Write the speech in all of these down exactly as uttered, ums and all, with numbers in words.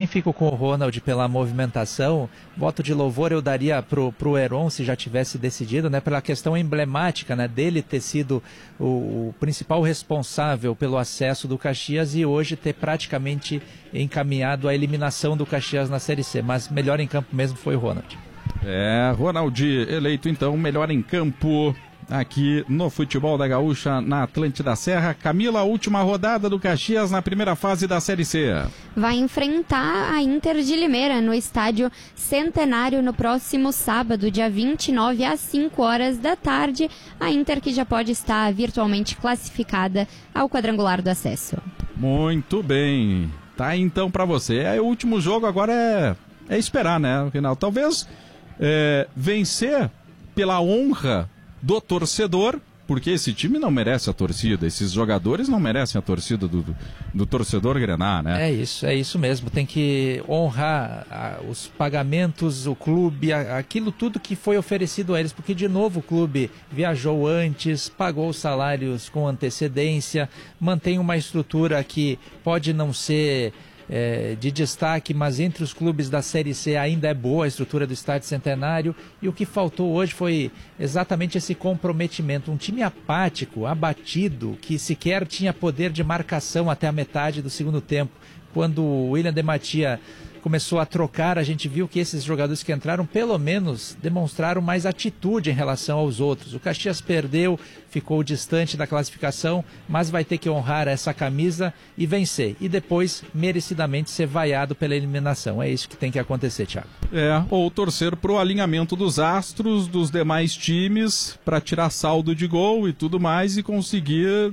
fico com o Ronald pela movimentação. Voto de louvor eu daria pro, pro Heron, se já tivesse decidido, né? Pela questão emblemática, né? Dele ter sido o, o principal responsável pelo acesso do Caxias e hoje ter praticamente encaminhado a eliminação do Caxias na Série C. Mas melhor em campo mesmo foi o Ronald. É, Ronald eleito então melhor em campo aqui no Futebol da Gaúcha, na Atlântida Serra. Camila, última rodada do Caxias na primeira fase da Série C. Vai enfrentar a Inter de Limeira no estádio Centenário no próximo sábado, dia vinte e nove, às cinco horas da tarde. A Inter que já pode estar virtualmente classificada ao quadrangular do acesso. Muito bem. Tá então para você. É, o último jogo agora é, é esperar, né? No final, talvez é, vencer pela honra do torcedor, porque esse time não merece a torcida, esses jogadores não merecem a torcida do, do, do torcedor grená, né? É isso, é isso mesmo, tem que honrar a, os pagamentos, o clube, a, aquilo tudo que foi oferecido a eles, porque de novo o clube viajou antes, pagou os salários com antecedência, mantém uma estrutura que pode não ser É, de destaque, mas entre os clubes da Série C ainda é boa a estrutura do Estádio Centenário, e o que faltou hoje foi exatamente esse comprometimento, um time apático, abatido, que sequer tinha poder de marcação até a metade do segundo tempo. Quando o William de Matia começou a trocar, a gente viu que esses jogadores que entraram, pelo menos, demonstraram mais atitude em relação aos outros. O Caxias perdeu, ficou distante da classificação, mas vai ter que honrar essa camisa e vencer. E depois, merecidamente, ser vaiado pela eliminação. É isso que tem que acontecer, Thiago. É, ou torcer pro alinhamento dos astros, dos demais times, para tirar saldo de gol e tudo mais, e conseguir,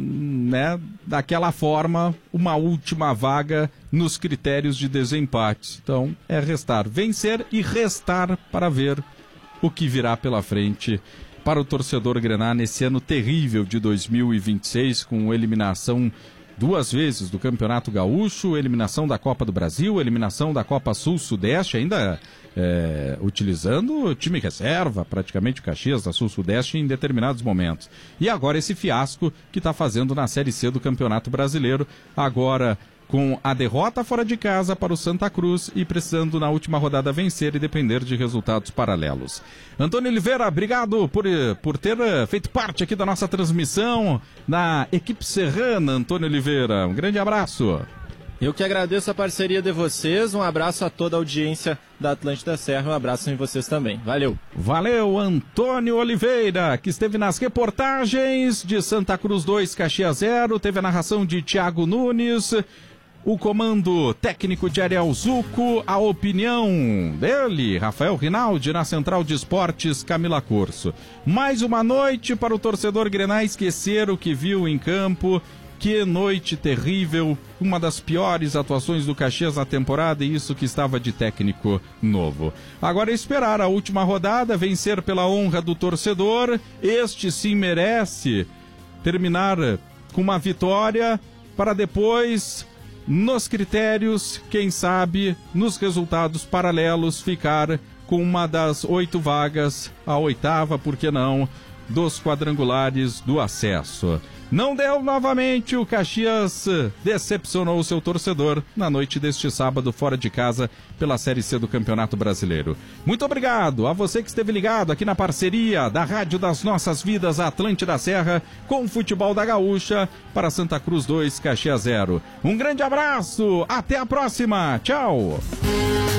né, daquela forma, uma última vaga nos critérios de desempate. Então, é restar vencer e restar para ver o que virá pela frente para o torcedor grená nesse ano terrível de dois mil e vinte e seis, com eliminação duas vezes do Campeonato Gaúcho, eliminação da Copa do Brasil, eliminação da Copa Sul-Sudeste, ainda é, utilizando o time reserva, praticamente o Caxias da Sul-Sudeste em determinados momentos. E agora esse fiasco que está fazendo na Série C do Campeonato Brasileiro, agora com a derrota fora de casa para o Santa Cruz e precisando na última rodada vencer e depender de resultados paralelos. Antônio Oliveira, obrigado por, por ter feito parte aqui da nossa transmissão na equipe serrana. Antônio Oliveira, um grande abraço. Eu que agradeço a parceria de vocês, um abraço a toda a audiência da Atlântida Serra, um abraço em vocês também. Valeu. Valeu, Antônio Oliveira, que esteve nas reportagens de Santa Cruz dois, Caxias zero, teve a narração de Thiago Nunes, o comando técnico de Ariel Zucco, a opinião dele, Rafael Rinaldi, na Central de Esportes, Camila Corso. Mais uma noite para o torcedor grená esquecer o que viu em campo. Que noite terrível, uma das piores atuações do Caxias na temporada, e isso que estava de técnico novo. Agora é esperar a última rodada, vencer pela honra do torcedor. Este sim merece terminar com uma vitória para depois, nos critérios, quem sabe, nos resultados paralelos, ficar com uma das oito vagas, a oitava, por que não, dos quadrangulares do acesso. Não deu novamente, o Caxias decepcionou o seu torcedor na noite deste sábado fora de casa pela Série C do Campeonato Brasileiro. Muito obrigado a você que esteve ligado aqui na parceria da Rádio das Nossas Vidas, a Atlântida Serra, com o Futebol da Gaúcha para Santa Cruz dois, Caxias zero. Um grande abraço, até a próxima, tchau!